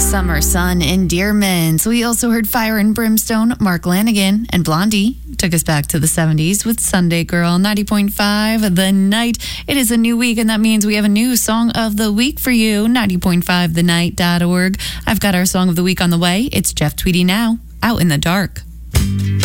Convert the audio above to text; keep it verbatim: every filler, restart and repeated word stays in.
Summer Sun Endearments. We also heard Fire and Brimstone, Mark Lanigan, and Blondie took us back to the seventies with Sunday Girl. ninety point five The Night. It is a new week, and that means we have a new Song of the Week for you. ninety point five the night dot org. I've got our Song of the Week on the way. It's Jeff Tweedy now, Out in the Dark.